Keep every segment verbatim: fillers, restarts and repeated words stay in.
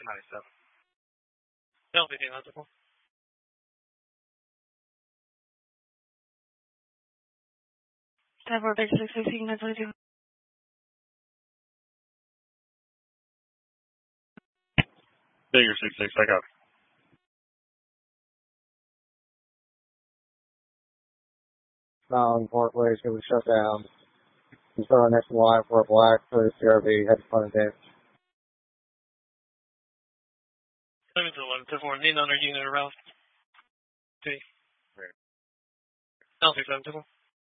ninety-seven. That'll be identical. ten four, Baker six sixteen, nine twenty-two. Baker six six, back up. Mountain Parkway is going to be shut down. You start our next line for a black for the C R V, head to front of damage. Let me do eleven ten four, need another unit around. Okay. I'll take eleven ten four.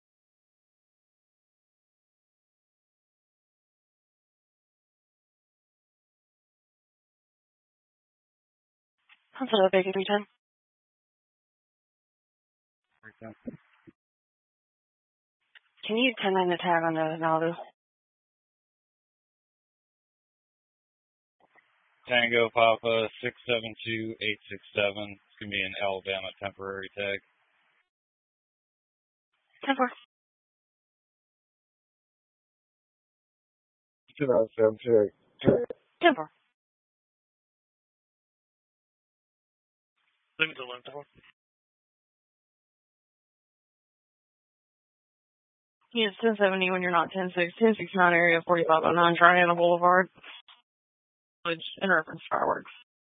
That's another Baker three ten. Can you ten nine the tag on the Malibu? Tango Papa six seven two eight six seven. It's going to be an Alabama temporary tag. ten four. two nine seven two eight. ten four. Let me do eleven ten four. Yeah, it's ten seventy when you're not ten six. ten six nine area forty-five oh nine Triana Boulevard. Which in reference to fireworks.